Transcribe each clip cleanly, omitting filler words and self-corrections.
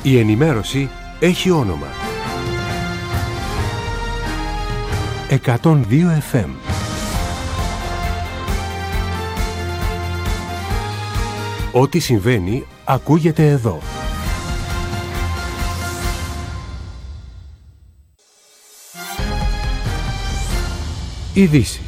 Η ενημέρωση έχει όνομα. 102 FM. Ό,τι συμβαίνει ακούγεται εδώ. Ειδήσεις.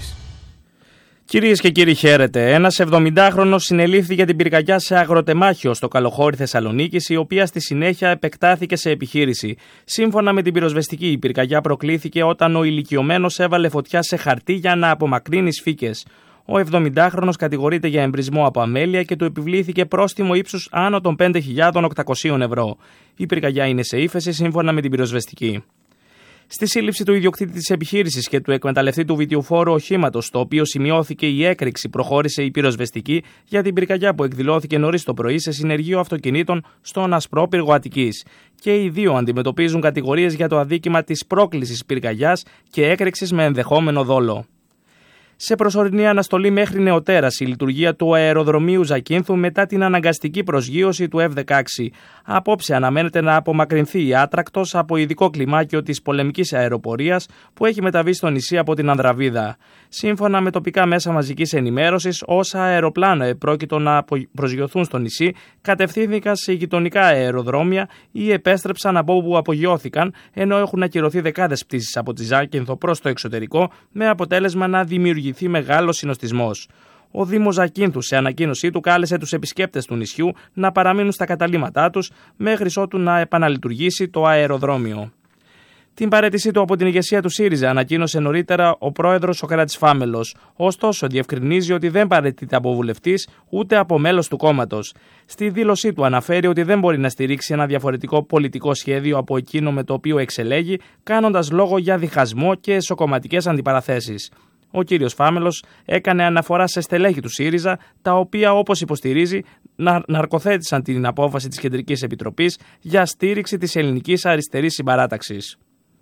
Κυρίες και κύριοι, χαίρετε. Ένας 70χρονος συνελήφθη για την πυρκαγιά σε αγροτεμάχιο στο Καλοχώρι Θεσσαλονίκης, η οποία στη συνέχεια επεκτάθηκε σε επιχείρηση. Σύμφωνα με την πυροσβεστική, η πυρκαγιά προκλήθηκε όταν ο ηλικιωμένος έβαλε φωτιά σε χαρτί για να απομακρύνει σφίκες. Ο 70χρονος κατηγορείται για εμπρισμό από αμέλεια και του επιβλήθηκε πρόστιμο ύψους άνω των 5.800 ευρώ. Η πυρκαγιά είναι σε ύφεση σύμφωνα με την πυροσβεστική. Στη σύλληψη του ιδιοκτήτη της επιχείρησης και του εκμεταλλευτή του βιτιοφόρου οχήματος, στο οποίο σημειώθηκε η έκρηξη, προχώρησε η πυροσβεστική για την πυρκαγιά που εκδηλώθηκε νωρίς το πρωί σε συνεργείο αυτοκινήτων στον Ασπρόπυργο Αττικής. Και οι δύο αντιμετωπίζουν κατηγορίες για το αδίκημα της πρόκλησης πυρκαγιάς και έκρηξης με ενδεχόμενο δόλο. Σε προσωρινή αναστολή μέχρι νεοτέρας η λειτουργία του αεροδρομίου Ζακίνθου μετά την αναγκαστική προσγείωση του F-16. Απόψε αναμένεται να απομακρυνθεί η άτρακτος από ειδικό κλιμάκιο της πολεμικής αεροπορίας που έχει μεταβεί στο νησί από την Ανδραβίδα. Σύμφωνα με τοπικά μέσα μαζικής ενημέρωσης, όσα αεροπλάνα επρόκειτο να προσγειωθούν στο νησί κατευθύνθηκαν σε γειτονικά αεροδρόμια ή επέστρεψαν από όπου απογειώθηκαν, ενώ έχουν ακυρωθεί δεκάδες πτήσεις από τη Ζάκυνθο προς το εξωτερικό, με αποτέλεσμα να δημιουργηθεί μεγάλος συνοστισμός. Ο Δήμος Ζακίνθου σε ανακοίνωσή του κάλεσε τους επισκέπτες του νησιού να παραμείνουν στα καταλύματά τους μέχρι ότου να επαναλειτουργήσει το αεροδρόμιο. Την παραίτησή του από την ηγεσία του ΣΥΡΙΖΑ ανακοίνωσε νωρίτερα ο πρόεδρος Σωκράτης Φάμελος. Ωστόσο, διευκρινίζει ότι δεν παραιτείται από βουλευτής ούτε από μέλος του κόμματος. Στη δήλωσή του αναφέρει ότι δεν μπορεί να στηρίξει ένα διαφορετικό πολιτικό σχέδιο από εκείνο με το οποίο εξελέγει, κάνοντας λόγο για διχασμό και εσωκομματικές αντιπαραθέσεις. Ο κύριος Φάμελος έκανε αναφορά σε στελέχη του ΣΥΡΙΖΑ, τα οποία, όπως υποστηρίζει, ναρκοθέτησαν την απόφαση της Κεντρικής Επιτροπής για στήριξη της ελληνικής αριστερής συμπαράταξης.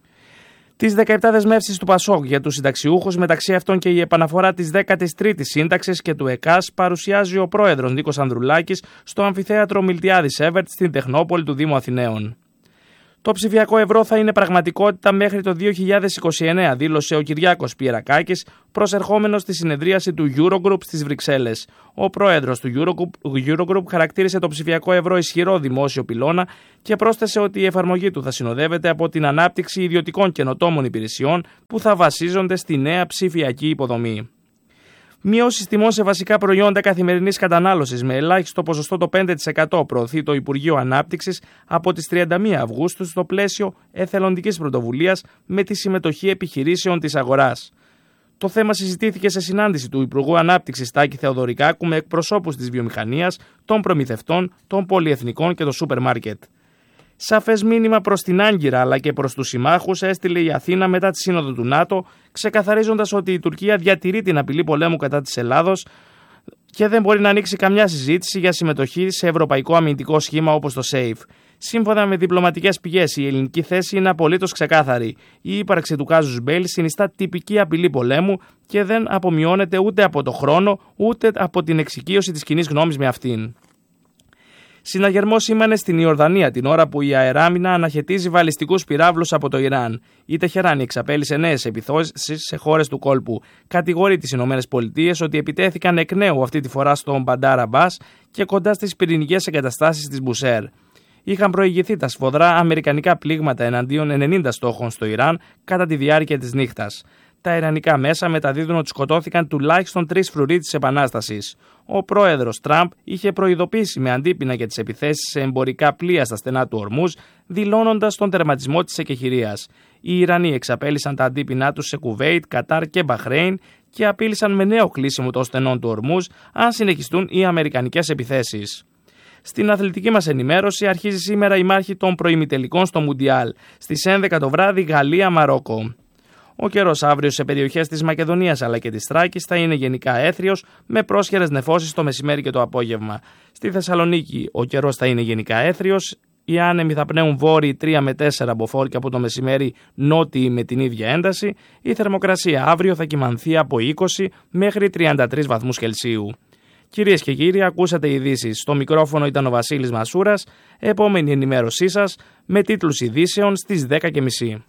Τις 17 δεσμεύσεις του ΠΑΣΟΚ για τους συνταξιούχους, μεταξύ αυτών και η επαναφορά της 13ης σύνταξης και του ΕΚΑΣ, παρουσιάζει ο πρόεδρος Νίκος Ανδρουλάκης στο αμφιθέατρο Μιλτιάδης Έβερτ στην Τεχνόπολη του Δήμου Αθηναίων. Το ψηφιακό ευρώ θα είναι πραγματικότητα μέχρι το 2029, δήλωσε ο Κυριάκος Πιερακάκης, προσερχόμενος στη συνεδρίαση του Eurogroup στις Βρυξέλλες. Ο πρόεδρος του Eurogroup χαρακτήρισε το ψηφιακό ευρώ ισχυρό δημόσιο πυλώνα και πρόσθεσε ότι η εφαρμογή του θα συνοδεύεται από την ανάπτυξη ιδιωτικών καινοτόμων υπηρεσιών που θα βασίζονται στη νέα ψηφιακή υποδομή. Μειώσεις τιμών σε βασικά προϊόντα καθημερινής κατανάλωσης με ελάχιστο ποσοστό το 5% προωθεί το Υπουργείο Ανάπτυξης από τις 31 Αυγούστου στο πλαίσιο εθελοντικής πρωτοβουλίας με τη συμμετοχή επιχειρήσεων της αγοράς. Το θέμα συζητήθηκε σε συνάντηση του Υπουργού Ανάπτυξης Τάκη Θεοδωρικάκου με εκπροσώπους της βιομηχανίας, των προμηθευτών, των πολυεθνικών και των σούπερ μάρκετ. Σαφές μήνυμα προς την Άγκυρα αλλά και προς τους συμμάχους έστειλε η Αθήνα μετά τη σύνοδο του ΝΑΤΟ, ξεκαθαρίζοντας ότι η Τουρκία διατηρεί την απειλή πολέμου κατά της Ελλάδος και δεν μπορεί να ανοίξει καμιά συζήτηση για συμμετοχή σε ευρωπαϊκό αμυντικό σχήμα όπως το SAFE. Σύμφωνα με διπλωματικές πηγές, η ελληνική θέση είναι απολύτως ξεκάθαρη. Η ύπαρξη του κάζους μπέλι συνιστά τυπική απειλή πολέμου και δεν απομειώνεται ούτε από το χρόνο ούτε από την εξοικείωση της κοινής γνώμης με αυτήν. Συναγερμός σήμανε στην Ιορδανία την ώρα που η αεράμινα αναχαιτίζει βαλιστικούς πυράβλους από το Ιράν. Η Τεχεράνη εξαπέλυσε νέες επιθέσεις σε χώρες του κόλπου. Κατηγορεί τις ΗΠΑ ότι επιτέθηκαν εκ νέου αυτή τη φορά στον Μπαντάρ Αμπάς και κοντά στις πυρηνικές εγκαταστάσεις της Μπουσέρ. Είχαν προηγηθεί τα σφοδρά αμερικανικά πλήγματα εναντίον 90 στόχων στο Ιράν κατά τη διάρκεια της νύχτας. Τα ιρανικά μέσα μεταδίδουν ότι σκοτώθηκαν τουλάχιστον 3 φρουροί της Επανάστασης. Ο πρόεδρος Τραμπ είχε προειδοποιήσει με αντίπεινα για τις επιθέσεις σε εμπορικά πλοία στα στενά του Ορμούζ, δηλώνοντας τον τερματισμό της εκεχηρίας. Οι Ιρανοί εξαπέλυσαν τα αντίπεινά τους σε Κουβέιτ, Κατάρ και Μπαχρέιν και απείλησαν με νέο κλείσιμο των στενών του Ορμούζ αν συνεχιστούν οι αμερικανικές επιθέσεις. Στην αθλητική μας ενημέρωση αρχίζει σήμερα η μάχη των προημιτελικών στο Μουντιάλ. Στις 11 το βράδυ Γαλλία-Μαρόκο. Ο καιρός αύριο σε περιοχές της Μακεδονίας αλλά και της Θράκης θα είναι γενικά έθριος με πρόσχερες νεφώσεις το μεσημέρι και το απόγευμα. Στη Θεσσαλονίκη ο καιρός θα είναι γενικά έθριος. Οι άνεμοι θα πνέουν βόρειοι 3 με 4 μποφόρ και από το μεσημέρι νότιοι με την ίδια ένταση. Η θερμοκρασία αύριο θα κυμανθεί από 20 μέχρι 33 βαθμούς Κελσίου. Κυρίες και κύριοι, ακούσατε ειδήσεις. Στο μικρόφωνο ήταν ο Βασίλης Μασούρας. Επόμενη ενημέρωσή σας με τίτλους ειδήσεων στις 10:30.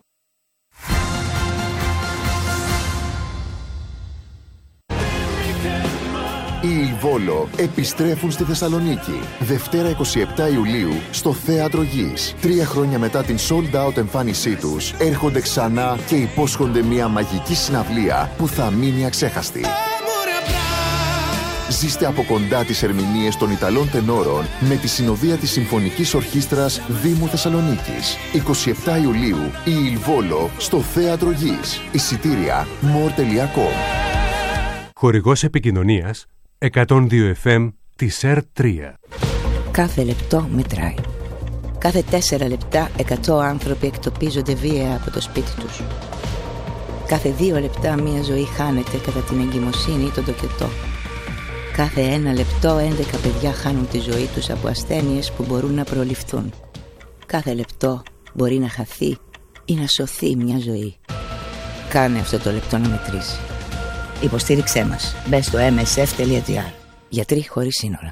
Οι Ιλβόλο επιστρέφουν στη Θεσσαλονίκη. Δευτέρα 27 Ιουλίου στο Θέατρο Γης. 3 χρόνια μετά την sold out εμφάνισή τους, έρχονται ξανά και υπόσχονται μια μαγική συναυλία που θα μείνει αξέχαστη. Ζήστε από κοντά τις ερμηνείες των Ιταλών τενόρων με τη συνοδεία της Συμφωνικής Ορχήστρας Δήμου Θεσσαλονίκης. 27 Ιουλίου η Ιλβόλο στο Θέατρο Γης. Εισιτήρια more.com. Χορηγός επικοινωνίας 102 FM της ΕΡΤ3. Κάθε λεπτό μετράει. Κάθε 4 λεπτά 100 άνθρωποι εκτοπίζονται βία από το σπίτι τους. Κάθε 2 λεπτά μια ζωή χάνεται κατά την εγκυμοσύνη ή τον τοκετό. Κάθε 1 λεπτό 11 παιδιά χάνουν τη ζωή τους από ασθένειες που μπορούν να προληφθούν. Κάθε λεπτό μπορεί να χαθεί ή να σωθεί μια ζωή. Κάνε αυτό το λεπτό να μετρήσει. Υποστήριξέ μας. Μπες στο msf.gr. Γιατροί χωρίς σύνορα.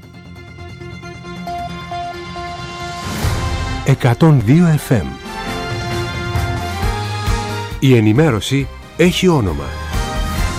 102 FM. Η ενημέρωση έχει όνομα.